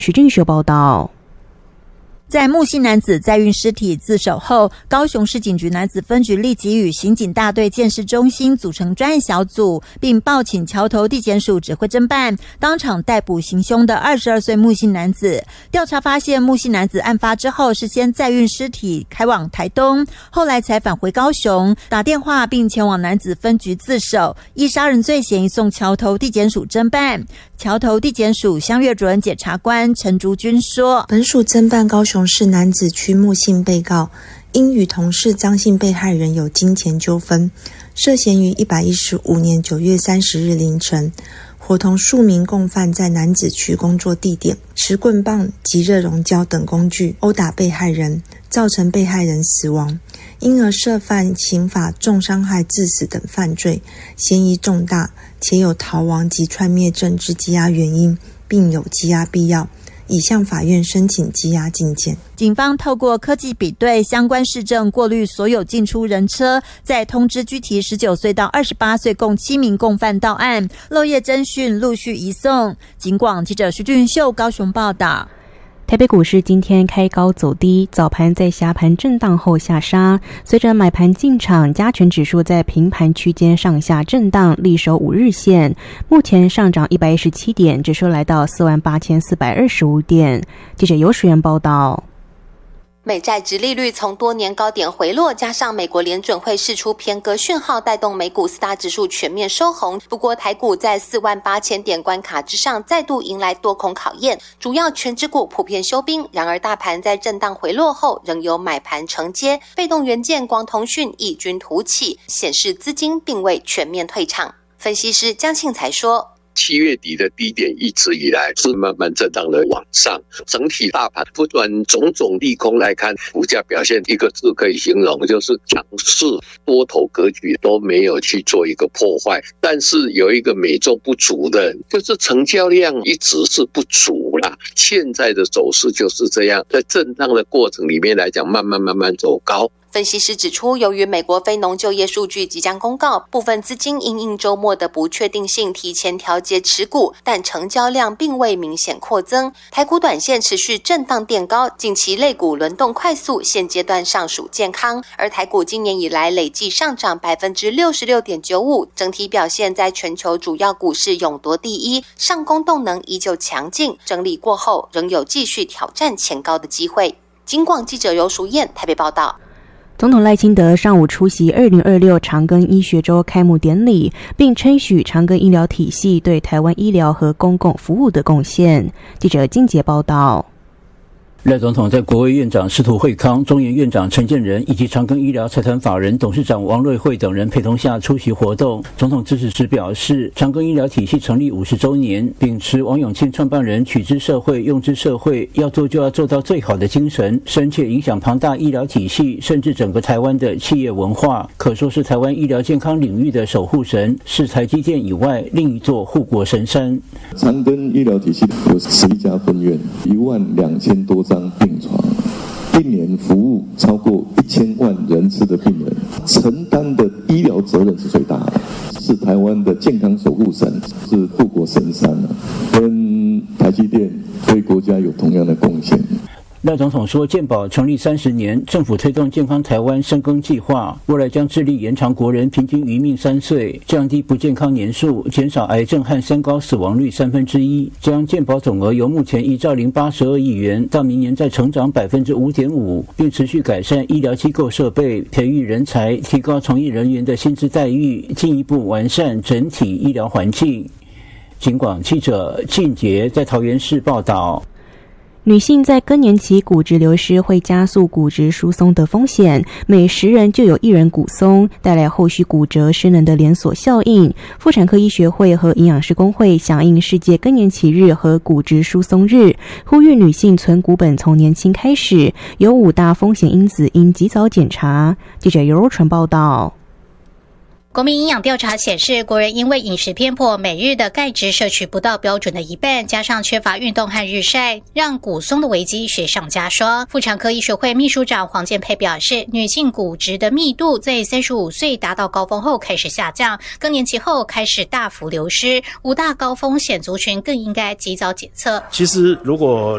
徐正秀报道。 在木姓男子载运尸体自首后，高雄市警局男子分局立即与刑警大队鉴识中心组成专案小组，并报请桥头地检署指挥侦办，当场逮捕行凶的22岁木姓男子。调查发现，木姓男子案发之后是先载运尸体开往台东，后来才返回高雄，打电话并前往男子分局自首，依杀人罪嫌疑送桥头地检署侦办。桥头地检署襄岳主任检察官陈竹君说， 本署侦办高雄市男子区木姓被告，因与同事张姓被害人有金钱纠纷，涉嫌于115年9月30日凌晨，伙同数名共犯在男子区工作地点持棍棒及热熔胶等工具殴打被害人，造成被害人死亡，因而涉犯刑法重伤害致死等犯罪，嫌疑重大，且有逃亡及串灭证之羁押原因，并有羁押必要，已向法院申请羁押禁见。 警方透过科技比对相关市政，过滤所有进出人车，再通知拘提19岁到28岁共7名共犯到案，漏夜侦讯，陆续移送。警广记者徐俊秀高雄报道。 台北股市今天开高走低，早盘在狭盘震荡后下杀，随着买盘进场，加权指数在平盘区间上下震荡，力守5日线，目前上涨117点，指数来到48425点。记者游淑媛报道。 美债殖利率从多年高点回落，加上美国联准会释出偏鸽讯号，带动美股4大指数全面收红。不过台股在48000点关卡之上再度迎来多空考验，主要权值股普遍休兵。然而大盘在震荡回落后仍有买盘承接，被动元件、光通讯异军突起，显示资金并未全面退场。分析师江庆才说 ，7月底的低点一直以来是慢慢震荡的往上，整体大盘不管种种利空来看，股价表现一个字可以形容，就是强势，多头格局都没有去做一个破坏。但是有一个美中不足的，就是成交量一直是不足啦。现在的走势就是这样，在震荡的过程里面来讲，慢慢走高。 分析师指出，由于美国非农就业数据即将公告，部分资金因应周末的不确定性提前调节持股，但成交量并未明显扩增。台股短线持续震荡垫高，近期类股轮动快速，现阶段尚属健康。而台股今年以来累计上涨 66.95%， 整体表现在全球主要股市勇夺第一，上攻动能依旧强劲，整理过后仍有继续挑战前高的机会。警广记者游淑燕台北报道。 总统赖清德上午出席2026长庚医学周开幕典礼，并称许长庚医疗体系对台湾医疗和公共服务的贡献。记者金杰报道。 赖总统在国卫院长司徒惠康、中研院长陈建仁以及长庚医疗财团法人董事长王瑞惠等人陪同下出席活动。总统致辞时表示，长庚医疗体系成立50周年，秉持王永庆创办人取之社会、用之社会，要做就要做到最好的精神，深切影响庞大医疗体系，甚至整个台湾的企业文化，可说是台湾医疗健康领域的守护神，是台积电以外另一座护国神山。 长庚医疗体系有11家分院，12000多张病床，一年服务超过1000万人次的病人，承担的医疗责任是最大的，是台湾的健康守护神，是护国神山，跟台积电对国家有同样的贡献。 赖总统说，健保成立30年，政府推动健康台湾深耕计划，未来将致力延长国人平均余命3岁，降低不健康年数，减少癌症和三高死亡率1/3，将健保总额由目前1兆082亿元到明年再成长 5.5%， 并持续改善医疗机构设备，培育人才，提高从业人员的薪资待遇，进一步完善整体医疗环境。警广记者俊杰在桃园市报道。 女性在更年期骨质流失会加速骨质疏松的风险，每10人就有1人骨松，带来后续骨折失能的连锁效应。妇产科医学会和营养师工会响应世界更年期日和骨质疏松日，呼吁女性存骨本从年轻开始，有5大风险因子应及早检查。记者尤若纯报道。 国民营养调查显示，国人因为饮食偏颇，每日的钙质摄取不到标准的一半，加上缺乏运动和日晒，让骨松的危机雪上加霜。妇产科医学会秘书长黄建佩表示，女性骨质的密度在35岁达到高峰后开始下降，更年期后开始大幅流失，5大高风险族群更应该及早检测。 其实如果